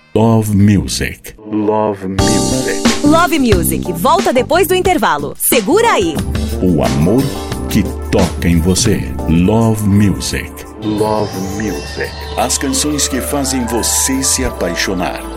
Love Music. Love Music. Love Music, volta depois do intervalo. Segura aí. O amor que toca em você. Love Music. Love Music. As canções que fazem você se apaixonar.